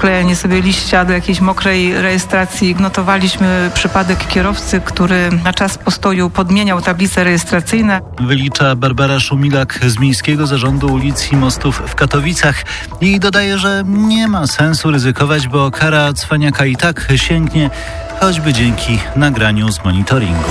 przyklejenie sobie liścia do jakiejś mokrej rejestracji. Notowaliśmy przypadek kierowcy, który na czas postoju podmieniał tablice rejestracyjne. Wylicza Barbara Szumilak z Miejskiego Zarządu Ulic i Mostów w Katowicach i dodaje, że nie ma sensu ryzykować, bo kara cwaniaka i tak sięgnie, choćby dzięki nagraniu z monitoringu.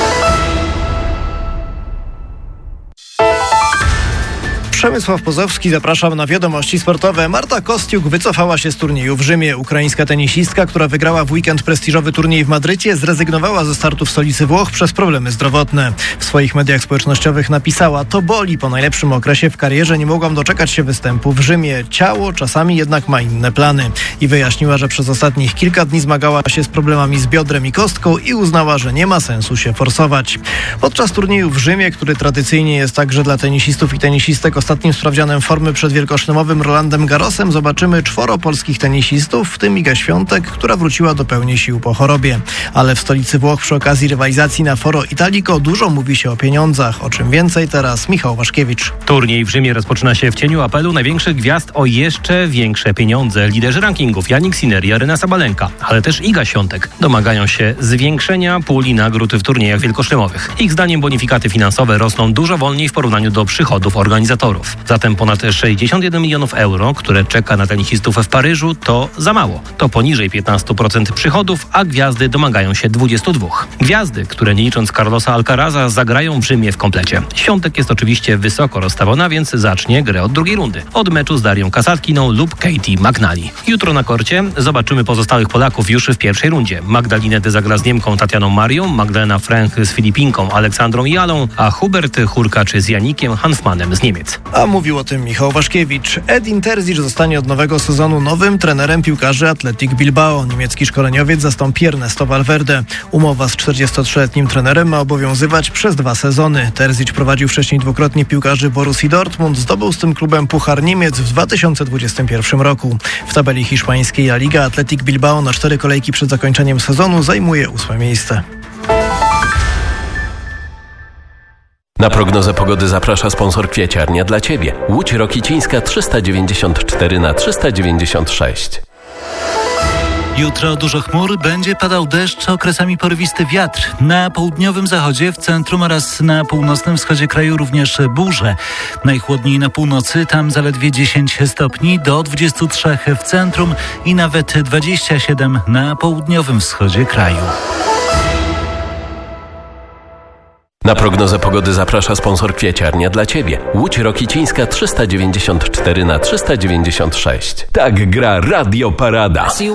Przemysław Pozowski, zapraszam na wiadomości sportowe. Marta Kostiuk wycofała się z turnieju w Rzymie. Ukraińska tenisistka, która wygrała w weekend prestiżowy turniej w Madrycie, zrezygnowała ze startu w stolicy Włoch przez problemy zdrowotne. W swoich mediach społecznościowych napisała: to boli, po najlepszym okresie w karierze nie mogłam doczekać się występu w Rzymie. Ciało czasami jednak ma inne plany. I wyjaśniła, że przez ostatnich kilka dni zmagała się z problemami z biodrem i kostką i uznała, że nie ma sensu się forsować. Podczas turnieju w Rzymie, który tradycyjnie jest także dla tenisistów i tenisistek ostatnim sprawdzianem formy przed wielkoszlemowym Rolandem Garrosem, zobaczymy 4 polskich tenisistów, w tym Iga Świątek, która wróciła do pełni sił po chorobie. Ale w stolicy Włoch przy okazji rywalizacji na Foro Italico dużo mówi się o pieniądzach. O czym więcej teraz Michał Waszkiewicz. Turniej w Rzymie rozpoczyna się w cieniu apelu największych gwiazd o jeszcze większe pieniądze. Liderzy rankingów Jannik Sinner i Aryna Sabalenka, ale też Iga Świątek domagają się zwiększenia puli nagród w turniejach wielkoszlemowych. Ich zdaniem bonifikaty finansowe rosną dużo wolniej w porównaniu do przychodów organizatorów. Zatem ponad 61 milionów euro, które czeka na tenisistów w Paryżu, to za mało. To poniżej 15% przychodów, a gwiazdy domagają się 22. Gwiazdy, które nie licząc Carlosa Alcaraza, zagrają w Rzymie w komplecie. Świątek jest oczywiście wysoko rozstawiona, więc zacznie grę od drugiej rundy. Od meczu z Darią Kasatkiną lub Katie McNally. Jutro na korcie zobaczymy pozostałych Polaków już w pierwszej rundzie. Magdalinę zagra z Niemką Tatianą Marią, Magdalena Frank z Filipinką Aleksandrą Jalą, a Hubert Hurkacz z Janikiem Hanfmanem z Niemiec. A mówił o tym Michał Waszkiewicz. Edin Terzic zostanie od nowego sezonu nowym trenerem piłkarzy Athletic Bilbao. Niemiecki szkoleniowiec zastąpi Ernesto Valverde. Umowa z 43-letnim trenerem ma obowiązywać przez 2 sezony. Terzic prowadził wcześniej dwukrotnie piłkarzy Borussii Dortmund. Zdobył z tym klubem Puchar Niemiec w 2021 roku. W tabeli hiszpańskiej La Liga Athletic Bilbao na 4 kolejki przed zakończeniem sezonu zajmuje 8. miejsce. Na prognozę pogody zaprasza sponsor Kwieciarnia dla Ciebie. Łódź Rokicińska 394/396. Jutro dużo chmur, będzie padał deszcz, okresami porywisty wiatr. Na południowym zachodzie, w centrum oraz na północnym wschodzie kraju również burze. Najchłodniej na północy, tam zaledwie 10 stopni, do 23 w centrum i nawet 27 na południowym wschodzie kraju. Na prognozę pogody zaprasza sponsor Kwieciarnia dla Ciebie. Łódź Rokicińska 394/396. Tak gra Radio Parada.